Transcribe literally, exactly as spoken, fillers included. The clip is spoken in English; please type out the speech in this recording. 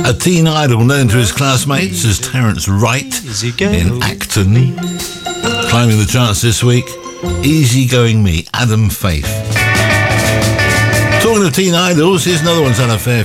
A teen idol known to his classmates as Terence Wright in Acton. Climbing the charts this week, Easygoing Me, Adam Faith. Talking of teen idols, here's another one's had a fair